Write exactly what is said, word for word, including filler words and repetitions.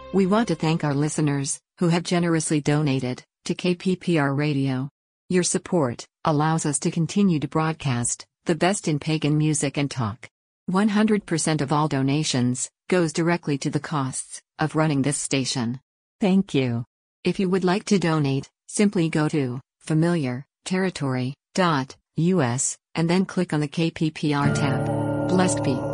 We want to thank our listeners, who have generously donated to K P P R Radio. Your support allows us to continue to broadcast the best in pagan music and talk. one hundred percent of all donations goes directly to the costs of running this station. Thank you. If you would like to donate, simply go to familiar territory dot U S and then click on the K P P R tab. Blessed be.